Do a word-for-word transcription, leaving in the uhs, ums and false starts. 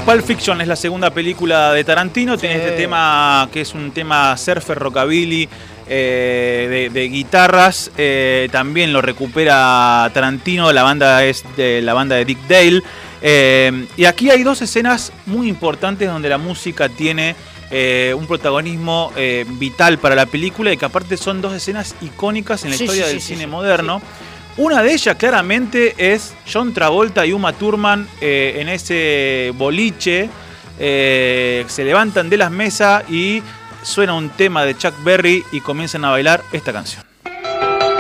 Pulp Fiction es la segunda película de Tarantino, tiene sí. este tema que es un tema surfer, rockabilly, eh, de, de guitarras, eh, también lo recupera Tarantino, la banda es de la banda de Dick Dale, eh, y aquí hay dos escenas muy importantes donde la música tiene eh, un protagonismo eh, vital para la película y que aparte son dos escenas icónicas en la sí, historia sí, del sí, cine sí, moderno. Sí. Una de ellas claramente es John Travolta y Uma Thurman eh, en ese boliche, eh, se levantan de las mesas y suena un tema de Chuck Berry y comienzan a bailar esta canción.